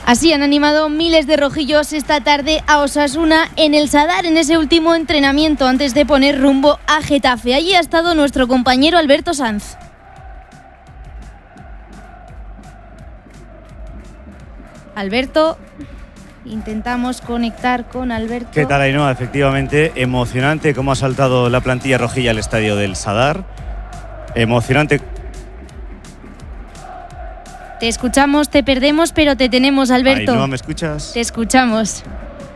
Así han animado miles de rojillos esta tarde a Osasuna en el Sadar, en ese último entrenamiento antes de poner rumbo a Getafe. Allí ha estado nuestro compañero Alberto Sanz. Alberto, intentamos conectar con Alberto. ¿Qué tal, Ainhoa? Efectivamente, emocionante cómo ha saltado la plantilla rojilla al estadio del Sadar. Emocionante. Te escuchamos, te perdemos, pero te tenemos, Alberto. Ainhoa, ¿me escuchas? Te escuchamos.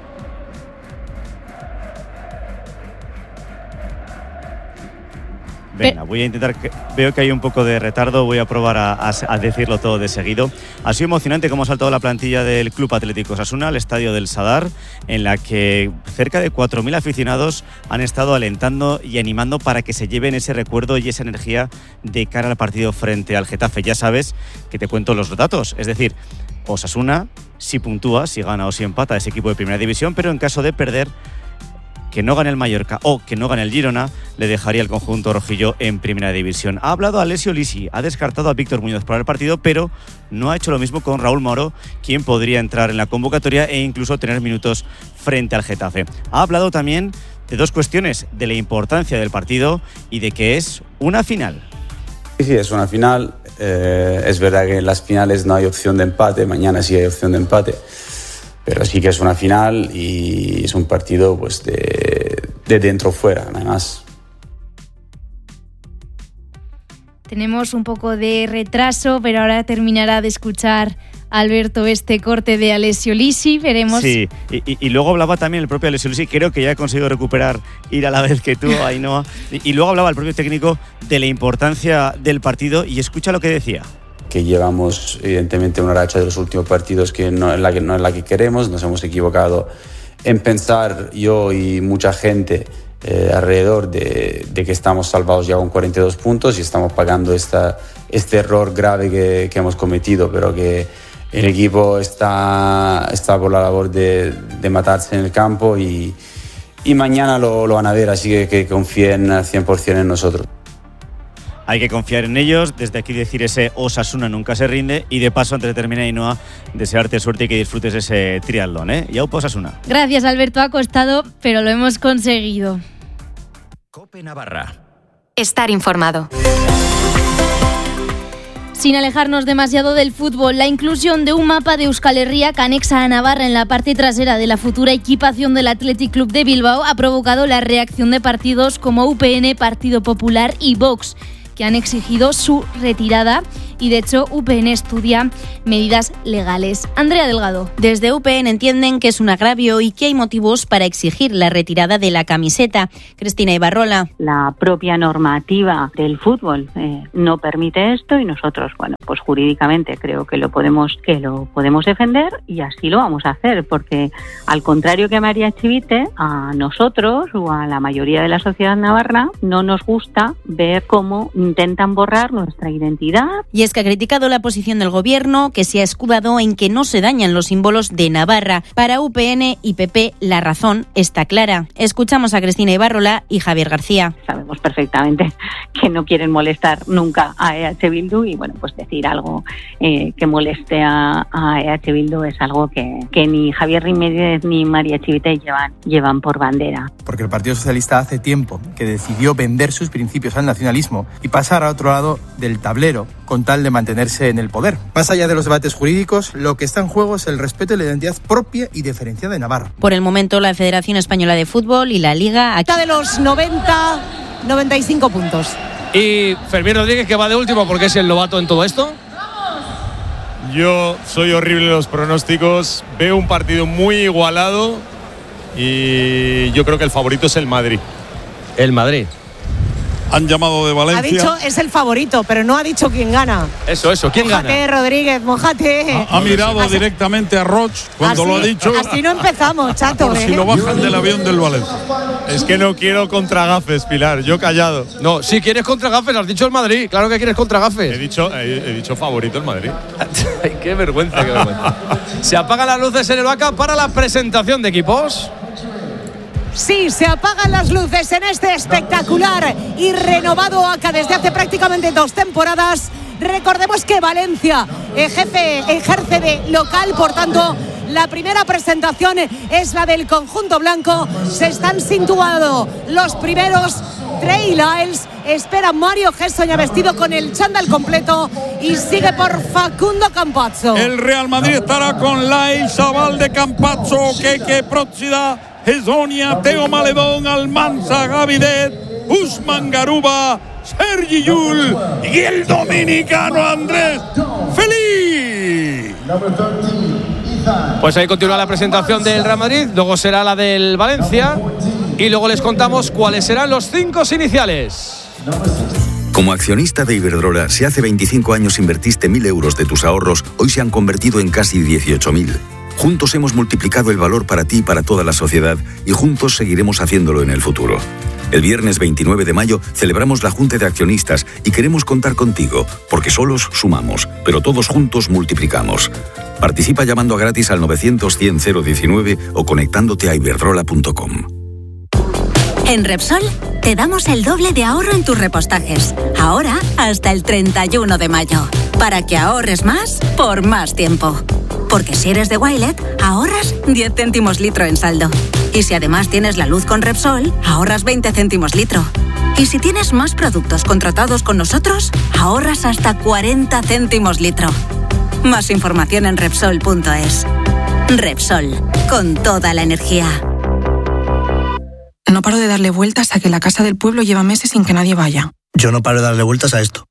Venga, voy a intentar, veo que hay un poco de retardo, voy a probar a decirlo todo de seguido. Ha sido emocionante cómo ha saltado la plantilla del Club Atlético Osasuna al estadio del Sadar, en la que cerca de 4.000 aficionados han estado alentando y animando para que se lleven ese recuerdo y esa energía de cara al partido frente al Getafe. Ya sabes que te cuento los datos, es decir, Osasuna si puntúa, si gana o si empata ese equipo de primera división, pero en caso de perder, que no gane el Mallorca o que no gane el Girona, le dejaría el conjunto rojillo en primera división. Ha hablado Alessio Lisi, ha descartado a Víctor Muñoz para el partido, pero no ha hecho lo mismo con Raúl Moro, quien podría entrar en la convocatoria e incluso tener minutos frente al Getafe. Ha hablado también de dos cuestiones, de la importancia del partido y de que es una final. Sí, es una final. Es verdad que en las finales no hay opción de empate, mañana sí hay opción de empate. Pero sí que es una final y es un partido pues de dentro fuera, nada más. Tenemos un poco de retraso, pero ahora terminará de escuchar Alberto este corte de Alessio Lisi, veremos. Sí, y luego hablaba también el propio Alessio Lisi, creo que ya ha conseguido recuperar, ir a la vez que tú, Ainhoa. Y luego hablaba el propio técnico de la importancia del partido y escucha lo que decía. Que llevamos evidentemente una racha de los últimos partidos que no es la que queremos. Nos hemos equivocado en pensar, yo y mucha gente alrededor de que estamos salvados ya con 42 puntos y estamos pagando este error grave que hemos cometido, pero que el equipo está por la labor de matarse en el campo y mañana lo van a ver, así que confíen al 100% en nosotros. Hay que confiar en ellos, desde aquí decir ese Osasuna nunca se rinde y de paso, antes de terminar, Ainhoa, desearte suerte y que disfrutes ese triatlón, ¿eh? Y aupa Osasuna. Gracias, Alberto, ha costado, pero lo hemos conseguido. COPE Navarra. Estar informado. Sin alejarnos demasiado del fútbol, la inclusión de un mapa de Euskal Herria que anexa a Navarra en la parte trasera de la futura equipación del Athletic Club de Bilbao ha provocado la reacción de partidos como UPN, Partido Popular y Vox, que han exigido su retirada y de hecho UPN estudia medidas legales. Andrea Delgado. Desde UPN entienden que es un agravio y que hay motivos para exigir la retirada de la camiseta. Cristina Ibarrola. La propia normativa del fútbol no permite esto y nosotros, pues jurídicamente creo que lo podemos defender y así lo vamos a hacer, porque al contrario que a María Chivite, a nosotros o a la mayoría de la sociedad navarra no nos gusta ver cómo intentan borrar nuestra identidad. Y es que ha criticado la posición del gobierno, que se ha escudado en que no se dañan los símbolos de Navarra. Para UPN y PP la razón está clara. Escuchamos a Cristina Ibarrola y Javier García. Sabemos perfectamente que no quieren molestar nunca a EH Bildu y pues decir algo que moleste a EH Bildu es algo que ni Javier Rimédez ni María Chivite llevan por bandera. Porque el Partido Socialista hace tiempo que decidió vender sus principios al nacionalismo y pasar a otro lado del tablero con tal de mantenerse en el poder. Más allá de los debates jurídicos, lo que está en juego es el respeto y la identidad propia y diferenciada de Navarra. Por el momento, la Federación Española de Fútbol y la Liga... de los 95 puntos. Y Fermín Rodríguez, que va de último porque es el novato en todo esto. Yo soy horrible en los pronósticos, veo un partido muy igualado y yo creo que el favorito es el Madrid. El Madrid. Han llamado de Valencia. Ha dicho es el favorito, pero no ha dicho quién gana. Eso, ¿quién gana? Mójate, Rodríguez, mójate. Ha mirado directamente a Roch cuando lo ha dicho. Así no empezamos, chato. Por si lo bajan del avión del Valencia. Es que no quiero contragafes, Pilar, yo callado. No, si quieres contragafes, has dicho el Madrid. Claro que quieres contragafes. He dicho favorito el Madrid. Ay, qué vergüenza, qué vergüenza. Se apagan las luces en el Vaca para la presentación de equipos. Sí, se apagan las luces en este espectacular y renovado ACA desde hace prácticamente 2 temporadas. Recordemos que Valencia ejerce de local, por tanto la primera presentación es la del conjunto blanco. Se están situando los primeros Trailers. Espera Mario Gessoña vestido con el chándal completo y sigue por Facundo Campazzo. El Real Madrid estará con Lai, Sabalde, Campazzo, Keke, Próxida, Gessoña, Teo Maledón, Almanza, Gavidet, Usman Garuba, Sergi Llull y el dominicano Andrés Feliz. Pues ahí continúa la presentación del Real Madrid, luego será la del Valencia y luego les contamos cuáles serán los 5 iniciales. Como accionista de Iberdrola, si hace 25 años invertiste 1.000 euros de tus ahorros, hoy se han convertido en casi 18.000. Juntos hemos multiplicado el valor para ti y para toda la sociedad y juntos seguiremos haciéndolo en el futuro. El viernes 29 de mayo celebramos la Junta de Accionistas y queremos contar contigo, porque solos sumamos, pero todos juntos multiplicamos. Participa llamando gratis al 900-100-019 o conectándote a iberdrola.com. En Repsol te damos el doble de ahorro en tus repostajes. Ahora hasta el 31 de mayo. Para que ahorres más por más tiempo. Porque si eres de Wilet, ahorras 10 céntimos litro en saldo. Y si además tienes la luz con Repsol, ahorras 20 céntimos litro. Y si tienes más productos contratados con nosotros, ahorras hasta 40 céntimos litro. Más información en Repsol.es. Repsol, con toda la energía. No paro de darle vueltas a que la casa del pueblo lleva meses sin que nadie vaya. Yo no paro de darle vueltas a esto.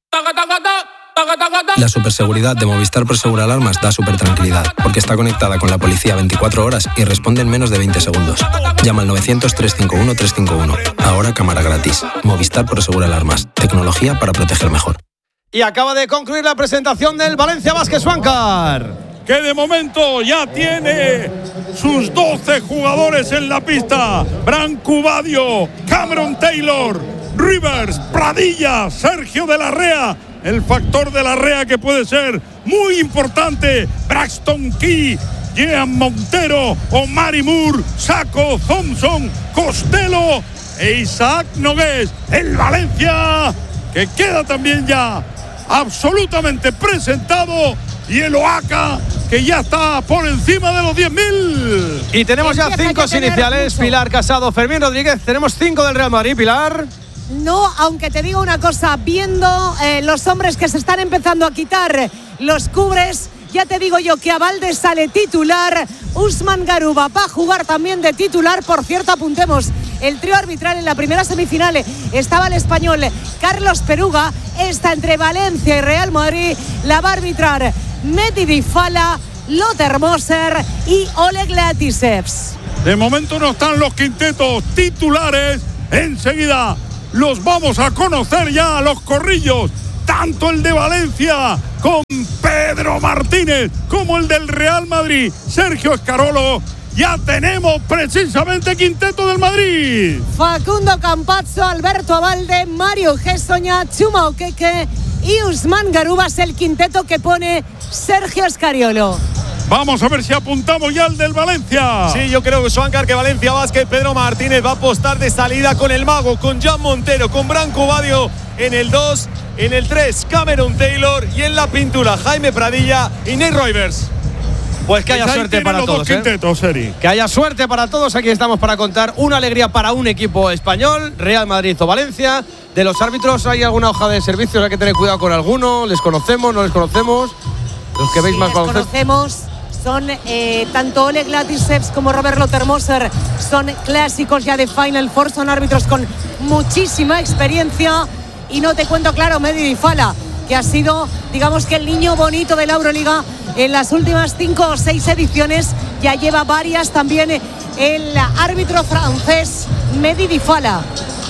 La superseguridad de Movistar Prosegur Alarmas da supertranquilidad, porque está conectada con la policía 24 horas y responde en menos de 20 segundos. Llama al 900-351-351. Ahora cámara gratis. Movistar Prosegur Alarmas. Tecnología para proteger mejor. Y acaba de concluir la presentación del Valencia Basket Huáncar, que de momento ya tiene sus 12 jugadores en la pista. Branco Badio, Cameron Taylor, Rivers, Pradilla, Sergio de la Rea, el factor de la Rea que puede ser muy importante, Braxton Key, Jean Montero, Omari Moore, Saco, Thompson, Costello e Isaac Nogués. El Valencia que queda también ya absolutamente presentado, y el Oaxaca que ya está por encima de los 10.000. Y tenemos ya 5 iniciales, Pilar Casado, Fermín Rodríguez. Tenemos 5 del Real Madrid, Pilar. No, aunque te digo una cosa, viendo los hombres que se están empezando a quitar los cubres, ya te digo yo que a Valde sale titular, Usman Garuba va a jugar también de titular. Por cierto, apuntemos, el trío arbitral en la primera semifinal estaba el español Carlos Peruga. Esta entre Valencia y Real Madrid la va a arbitrar Mehdi Difala, Lothar Moser y Oleg Latisevs. De momento no están los quintetos titulares. Enseguida los vamos a conocer ya, los corrillos, tanto el de Valencia con Pedro Martínez como el del Real Madrid, Sergio Escarolo. Ya tenemos precisamente quinteto del Madrid. Facundo Campazzo, Alberto Abalde, Mario Gessoña, Chuma Okeke y Usman Garuba es el quinteto que pone Sergio Escariolo. Vamos a ver si apuntamos ya al del Valencia. Sí, yo creo que Huáncar, que Valencia Basket, Pedro Martínez va a apostar de salida con el mago, con Jean Montero, con Branco Badio en el 2, en el 3 Cameron Taylor y en la pintura Jaime Pradilla y Nate Rivers. Pues que haya suerte para todos, que haya suerte para todos. Aquí estamos para contar una alegría para un equipo español, Real Madrid o Valencia. De los árbitros, ¿hay alguna hoja de servicios? Hay que tener cuidado con alguno. ¿Les conocemos? ¿No les conocemos? Los que veis más baloncesto. Conocemos. Son tanto Oleg Latisevs como Robert Lothar Moser, son clásicos ya de Final Four, son árbitros con muchísima experiencia. Y no te cuento, claro, Mehdi Difala, que ha sido, digamos que el niño bonito de la Euroliga en las últimas 5 o 6 ediciones. Ya lleva varias también el árbitro francés Mehdi Difala.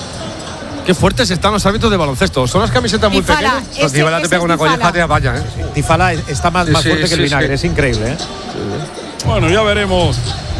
Qué fuertes están los árbitros de baloncesto. Son las camisetas muy pequeñas. Difala te pega una colleja, te vaya. Difala está más fuerte que el vinagre, es increíble. Bueno, ya veremos.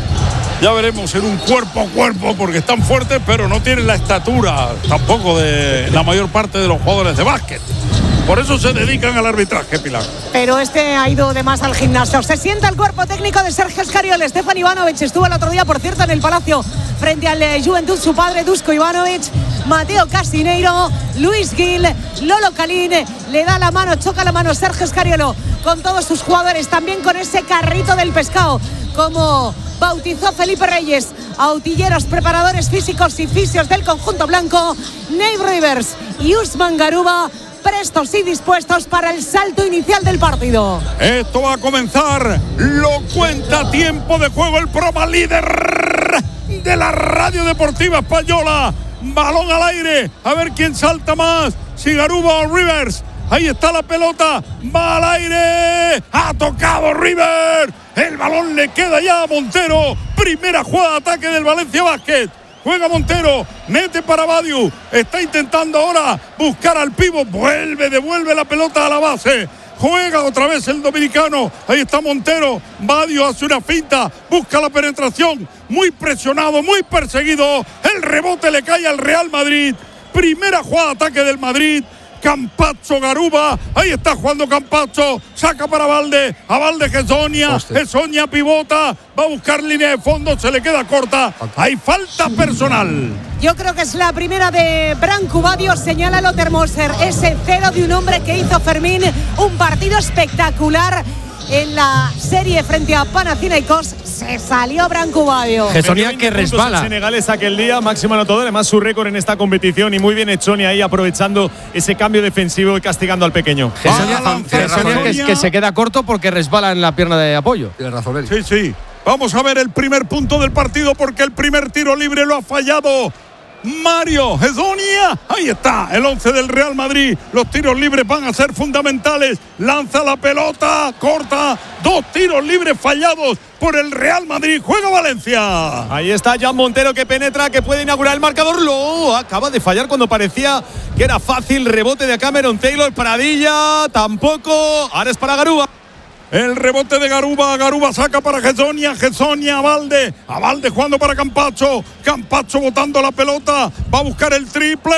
Ya veremos en un cuerpo a cuerpo, porque están fuertes, pero no tienen la estatura tampoco de la mayor parte de los jugadores de básquet. Por eso se dedican al arbitraje, Pilar. Pero este ha ido de más al gimnasio. Se sienta el cuerpo técnico de Sergio Escariolo. Stefan Ivanovic estuvo el otro día, por cierto, en el Palacio frente al Juventud, su padre Dusko Ivanovic. Mateo Casineiro, Luis Gil, Lolo Calín, le da la mano, choca la mano Sergio Scariolo con todos sus jugadores, también con ese carrito del pescado, como bautizó Felipe Reyes, autilleros, preparadores físicos y fisios del conjunto blanco, Nate Rivers y Usman Garuba, prestos y dispuestos para el salto inicial del partido. Esto va a comenzar, lo cuenta tiempo de juego el programa líder de la radio deportiva española. Balón al aire, a ver quién salta más, si Garuba o Rivers. Ahí está la pelota, va al aire, ha tocado Rivers, el balón le queda ya a Montero. Primera jugada de ataque del Valencia Basket. Juega Montero, mete para Badiou, está intentando ahora buscar al pívot, devuelve la pelota a la base. Juega otra vez el dominicano, ahí está Montero, Badiou hace una finta, busca la penetración, muy presionado, muy perseguido, el rebote le cae al Real Madrid. Primera jugada de ataque del Madrid. Campazzo, Garuba, ahí está jugando Campazzo, saca para Valde, a Valde Hezonja pivota, va a buscar línea de fondo, se le queda corta, hay falta personal. Yo creo que es la primera de Branco Badiou, señala Lothar Moser, ese cero de un hombre que hizo Fermín, un partido espectacular en la serie frente a Panathinaikos. Se salió Branco Badiou. Hezonja que resbala. Senegalés aquel día, máximo anotador, además su récord en esta competición, y muy bien Hezonja ahí aprovechando ese cambio defensivo y castigando al pequeño. Hezonja que se queda corto porque resbala en la pierna de apoyo. Tiene razón él. Sí. Vamos a ver el primer punto del partido porque el primer tiro libre lo ha fallado Mario Hezonja. Ahí está el 11 del Real Madrid. Los tiros libres van a ser fundamentales. Lanza la pelota, corta. 2 tiros libres fallados por el Real Madrid. Juega Valencia. Ahí está Jan Montero que penetra, que puede inaugurar el marcador. Lo acaba de fallar cuando parecía que era fácil. Rebote de Cameron Taylor. Pradilla tampoco. Ahora es para Garuba. El rebote de Garuba saca para Hezonja a Valde jugando para Campazzo botando la pelota, va a buscar el triple,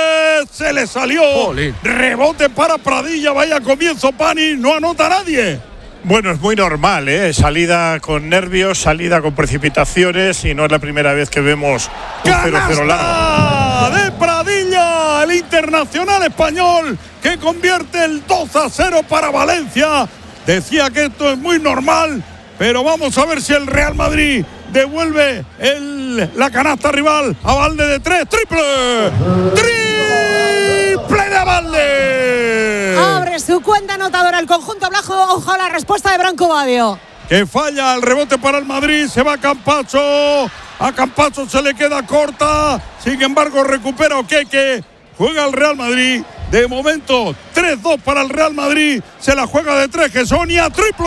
se le salió. Rebote para Pradilla, vaya comienzo Pani, no anota nadie. Bueno, es muy normal, salida con nervios, salida con precipitaciones, y no es la primera vez que vemos un 0-0 largo. De Pradilla, el internacional español que convierte el 2-0 para Valencia. Decía que esto es muy normal, pero vamos a ver si el Real Madrid devuelve la canasta rival a Valde de 3. ¡Triple de Valde! Abre su cuenta anotadora el conjunto blanco. Ojo a la respuesta de Branco Badiou. Que falla el rebote para el Madrid, se va Campazzo. A Campazzo se le queda corta, sin embargo recupera Okeke. Juega el Real Madrid. De momento, 3-2 para el Real Madrid. Se la juega de 3, Hezonja. ¡Triple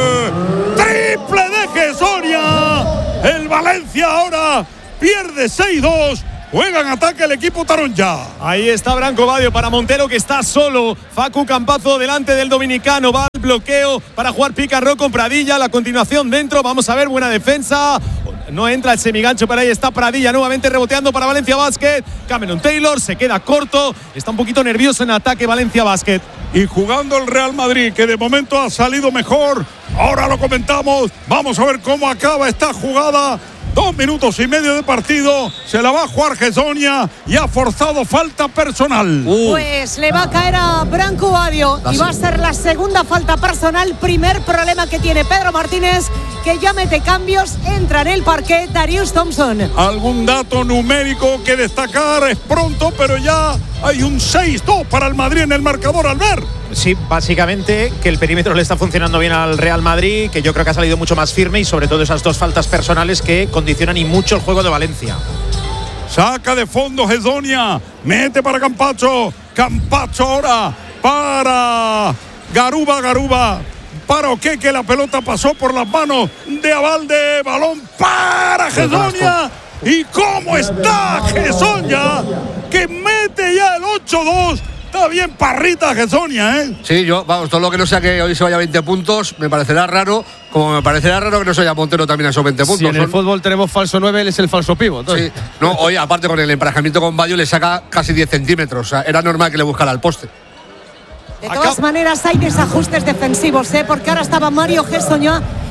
de Hezonja! El Valencia ahora pierde 6-2. Juega en ataque el equipo Taronja. Ahí está Branco Badiou para Montero, que está solo. Facu Campazzo delante del dominicano. Va al bloqueo para jugar pick and roll con Pradilla. La continuación dentro. Vamos a ver, buena defensa. No entra el semigancho, pero ahí está Pradilla nuevamente reboteando para Valencia Basket. Cameron Taylor se queda corto. Está un poquito nervioso en ataque Valencia Basket. Y jugando el Real Madrid, que de momento ha salido mejor. Ahora lo comentamos. Vamos a ver cómo acaba esta jugada. 2 minutos y medio de partido. Se la va a jugar Hezonja y ha forzado falta personal. Pues le va a caer a Branco Badiou y va a ser la segunda falta personal. Primer problema que tiene Pedro Martínez, que ya mete cambios. Entra en el parquet Darius Thompson. ¿Algún dato numérico que destacar? Es pronto, pero ya hay un 6-2 para el Madrid en el marcador, Albert. Sí, básicamente que el perímetro le está funcionando bien al Real Madrid, que yo creo que ha salido mucho más firme, y sobre todo esas 2 faltas personales que condicionan y mucho el juego de Valencia. Saca de fondo Hezonja, mete para Campazzo ahora para Garuba para Okeke, la pelota pasó por las manos de Abalde, balón para Hezonja. ¿Y cómo está Hezonja? Que mete ya el 8-2. Está bien parrita Hezonja, Sí, todo lo que no sea que hoy se vaya a 20 puntos, me parecerá raro, como me parecerá raro que no se vaya Montero también a esos 20 puntos. Si en el fútbol tenemos falso 9, él es el falso pivo. Sí, hoy aparte con el emparejamiento con Badiou le saca casi 10 centímetros, o sea, era normal que le buscara el poste. De todas maneras hay desajustes defensivos, porque ahora estaba Mario Hezonja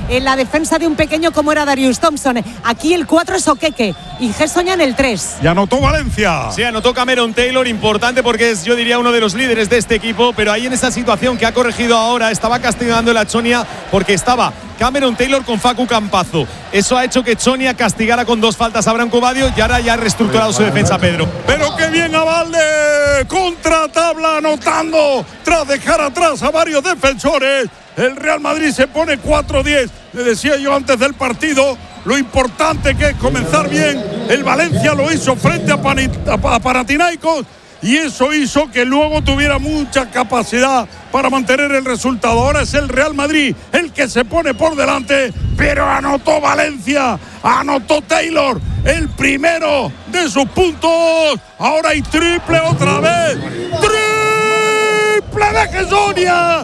en la defensa de un pequeño como era Darius Thompson. Aquí el 4 es Okeke y Gessoña en el 3. Y anotó Valencia. Sí, anotó Cameron Taylor, importante porque es, yo diría, uno de los líderes de este equipo, pero ahí en esa situación que ha corregido ahora, estaba castigando la Chonia porque estaba Cameron Taylor con Facu Campazo. Eso ha hecho que Chonia castigara con 2 faltas a Branco Badio y ahora ya ha reestructurado su defensa, Pedro. Pero qué bien Abalde, contra tabla anotando tras dejar atrás a varios defensores. El Real Madrid se pone 4-10. Le decía yo antes del partido lo importante que es comenzar bien. El Valencia lo hizo frente a Panathinaikos y eso hizo que luego tuviera mucha capacidad para mantener el resultado. Ahora es el Real Madrid el que se pone por delante, pero anotó Valencia, anotó Taylor, el primero de sus puntos. Ahora hay triple otra vez, triple de Gessoña,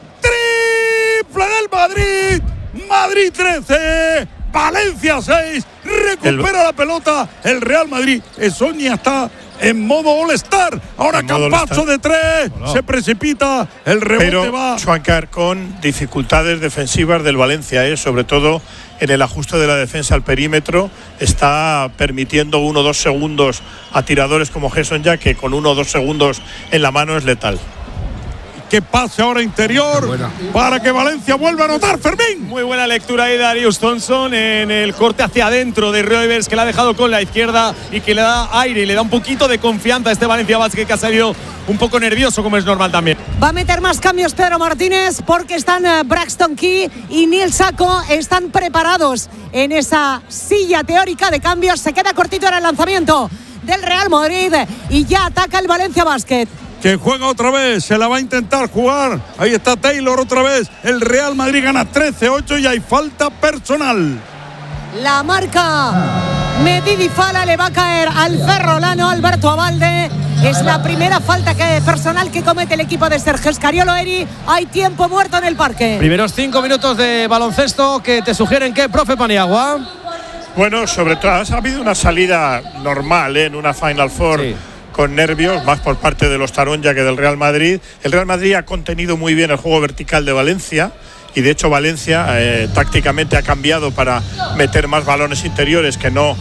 triple del Madrid, Madrid 13, Valencia 6, recupera la pelota el Real Madrid. Gessoña está en modo All-Star. Ahora Campazzo de 3, se precipita, el rebote pero va. Schwankar con dificultades defensivas del Valencia, sobre todo en el ajuste de la defensa al perímetro. Está permitiendo 1 o 2 segundos a tiradores como Gessoña, que con 1 o 2 segundos en la mano es letal. Que pase ahora interior para que Valencia vuelva a anotar, Fermín. Muy buena lectura ahí de Darius Thompson en el corte hacia adentro de Rivers, que la ha dejado con la izquierda y que le da aire y le da un poquito de confianza a este Valencia Basket, que ha salido un poco nervioso, como es normal también. Va a meter más cambios Pedro Martínez porque están Braxton Key y Neil Sacco, están preparados en esa silla teórica de cambios. Se queda cortito en el lanzamiento del Real Madrid y ya ataca el Valencia Basket. Que juega otra vez, se la va a intentar jugar. Ahí está Taylor otra vez. El Real Madrid gana 13-8 y hay falta personal. La marca Medidi Fala le va a caer al ferrolano Alberto Abalde. Es la primera falta personal que comete el equipo de Sergio Scariolo Eri. Hay tiempo muerto en el parque. Primeros 5 minutos de baloncesto que te sugieren que, profe Paniagua. Bueno, sobre todo ha habido una salida normal en una Final Four. Sí. Con nervios, más por parte de los Taronja que del Real Madrid. El Real Madrid ha contenido muy bien el juego vertical de Valencia y de hecho Valencia tácticamente ha cambiado para meter más balones interiores que no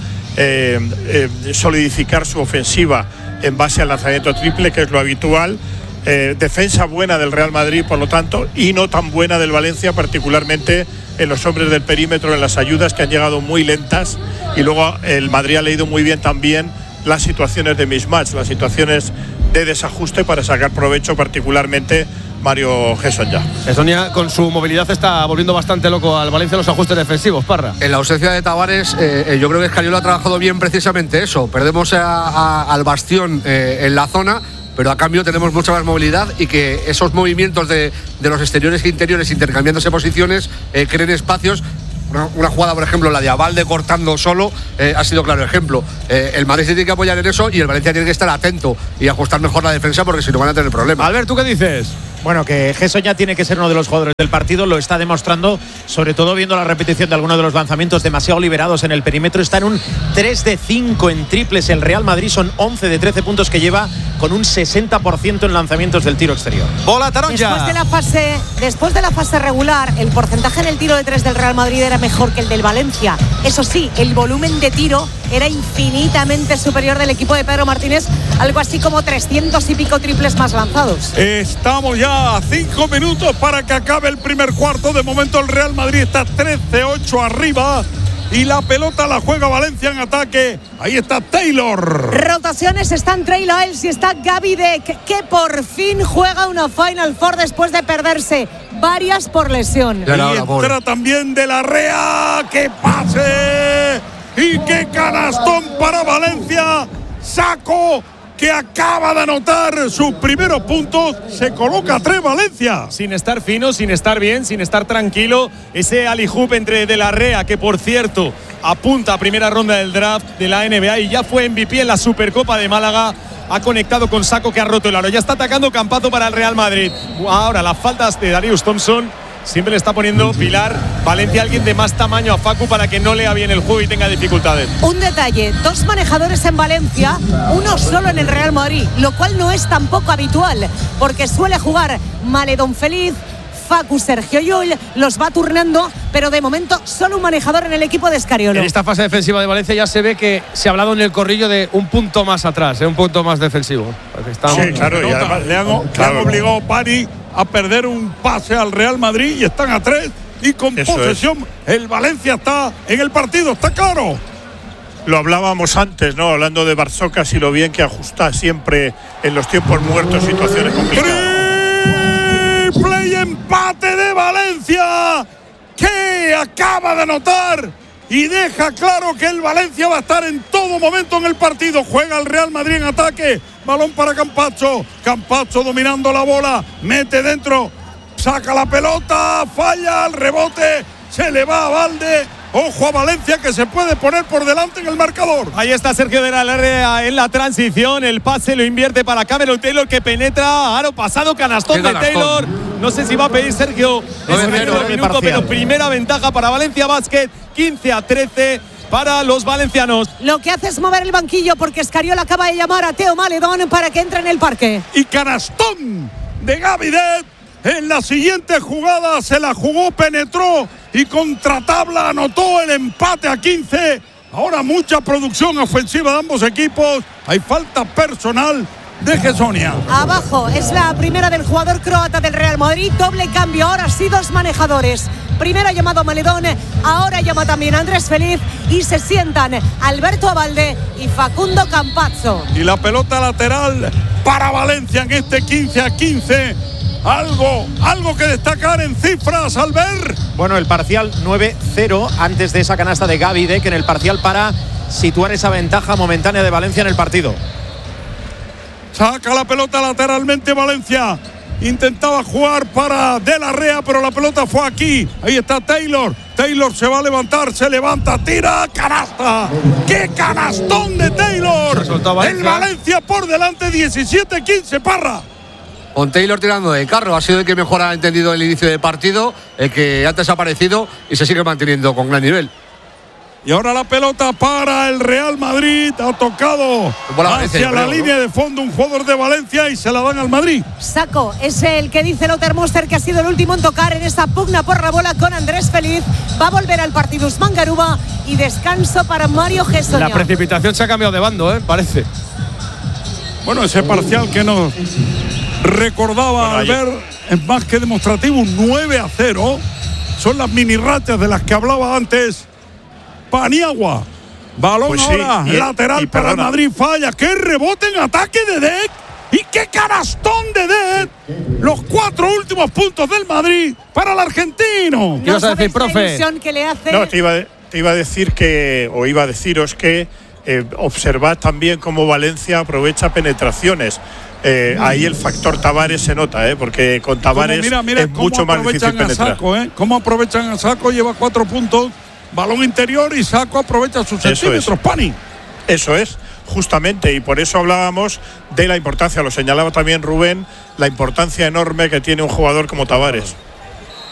solidificar su ofensiva en base al lanzamiento triple, que es lo habitual. Defensa buena del Real Madrid, por lo tanto, y no tan buena del Valencia, particularmente en los hombres del perímetro, en las ayudas que han llegado muy lentas, y luego el Madrid ha leído muy bien también las situaciones de mismatch, las situaciones de desajuste para sacar provecho, particularmente Mario Gessoña. Gessoña con su movilidad está volviendo bastante loco al Valencia los ajustes defensivos, Parra. En la ausencia de Tavares, yo creo que Scariolo ha trabajado bien precisamente eso. Perdemos al bastión en la zona, pero a cambio tenemos mucha más movilidad y que esos movimientos de los exteriores e interiores intercambiándose posiciones creen espacios. Una jugada, por ejemplo, la de Abalde cortando solo, ha sido claro ejemplo. El Madrid se tiene que apoyar en eso y el Valencia tiene que estar atento y ajustar mejor la defensa, porque si no van a tener problemas. Albert, ¿tú qué dices? Bueno, que Gessoña tiene que ser uno de los jugadores del partido, lo está demostrando, sobre todo viendo la repetición de algunos de los lanzamientos demasiado liberados en el perímetro. Está en un 3 de 5 en triples el Real Madrid, son 11 de 13 puntos que lleva, con un 60% en lanzamientos del tiro exterior. Bola Taronja. Después de la fase regular, el porcentaje en el tiro de 3 del Real Madrid era mejor que el del Valencia. Eso sí, el volumen de tiro era infinitamente superior del equipo de Pedro Martínez, algo así como 300 y pico triples más lanzados. Estamos ya a 5 minutos para que acabe el primer cuarto. De momento el Real Madrid está 13-8 arriba y la pelota la juega Valencia en ataque. Ahí está Taylor. Rotaciones, están Trey Lyles y está Gaby Deck, que por fin juega una Final Four después de perderse varias por lesión. Y entra también De la Rea. ¡Qué pase! ¡Y qué canastón para Valencia! Sacco, que acaba de anotar sus primeros puntos, se coloca 3 Valencia. Sin estar fino, sin estar bien, sin estar tranquilo. Ese alley-oop entre De la Rea, que por cierto apunta a primera ronda del draft de la NBA y ya fue MVP en la Supercopa de Málaga. Ha conectado con Sacco, que ha roto el aro. Ya está atacando Campazzo para el Real Madrid. Ahora las faltas de Darius Thompson. Siempre le está poniendo Pilar Valencia, alguien de más tamaño a Facu, para que no lea bien el juego y tenga dificultades. Un detalle, 2 manejadores en Valencia, 1 solo en el Real Madrid, lo cual no es tampoco habitual, porque suele jugar Maledon Feliz, Facu, Sergio Llull, los va turnando, pero de momento solo un manejador en el equipo de Scariolo. En esta fase defensiva de Valencia ya se ve que se ha hablado en el corrillo de un punto más atrás, un punto más defensivo. Sí, claro, y además le han obligado Pani a perder un pase al Real Madrid y están a 3 y con posesión el Valencia está en el partido, está claro. Lo hablábamos antes, ¿no? Hablando de Barzocas y lo bien que ajusta siempre en los tiempos muertos situaciones complicadas. Triple y empate de Valencia, que acaba de anotar y deja claro que el Valencia va a estar en todo momento en el partido. Juega el Real Madrid en ataque, balón para Campazzo, Campazzo dominando la bola, mete dentro, saca la pelota, falla el rebote, se le va a Valde. Ojo a Valencia, que se puede poner por delante en el marcador. Ahí está Sergio de la Larrea en la transición. El pase lo invierte para Cameron Taylor, que penetra. Aro pasado, canastón de Taylor. No sé si va a pedir Sergio ese minuto, pero primera ventaja para Valencia Basket. 15-13 para los valencianos. Lo que hace es mover el banquillo porque Scariolo acaba de llamar a Teo Maledón para que entre en el parque. Y canastón de Gavidet. En la siguiente jugada se la jugó, penetró y contratabla anotó el empate a 15. Ahora mucha producción ofensiva de ambos equipos. Hay falta personal de Gessonia. Abajo es la primera del jugador croata del Real Madrid. Doble cambio, ahora sí 2 manejadores. Primero ha llamado a Maledón, ahora llama también a Andrés Feliz y se sientan Alberto Abalde y Facundo Campazzo. Y la pelota lateral para Valencia en este 15-15. Algo que destacar en cifras, Albert. Bueno, el parcial 9-0 antes de esa canasta de Gavi, que en el parcial para situar esa ventaja momentánea de Valencia en el partido. Saca la pelota lateralmente Valencia. Intentaba jugar para De la Rea, pero la pelota fue aquí. Ahí está Taylor. Taylor se va a levantar, se levanta, tira, canasta. ¡Qué canastón de Taylor! El Valencia por delante, 17-15, Parra. Con Taylor tirando de carro, ha sido el que mejor ha entendido el inicio del partido, el que antes ha aparecido y se sigue manteniendo con gran nivel. Y ahora la pelota para el Real Madrid, ha tocado hacia la línea de fondo un jugador de Valencia y se la dan al Madrid. Saco es el que dice Lothar Muster que ha sido el último en tocar en esa pugna por la bola con Andrés Feliz. Va a volver al partido Usman Garuba y descanso para Mario Gessonia. La precipitación se ha cambiado de bando, parece. Bueno, ese parcial que nos recordaba Albert es más que demostrativo, un 9-0. Son las mini rachas de las que hablaba antes Paniagua. Balón pues ahora lateral para el Madrid, falla. ¡Qué rebote en ataque de Dec! ¡Y qué canastón de Dec! Los 4 últimos puntos del Madrid para el argentino. ¿Qué ibas a decir, profe? Que le hace... No, te iba a decir que, o iba a deciros que observad también cómo Valencia aprovecha penetraciones. Ahí el factor Tavares se nota, porque con Tavares es mucho más difícil penetrar. Saco, cómo aprovechan a Saco, lleva 4 puntos, balón interior y Saco aprovecha sus centímetros, Pani. Eso es, justamente, y por eso hablábamos de la importancia, lo señalaba también Rubén, la importancia enorme que tiene un jugador como Tavares.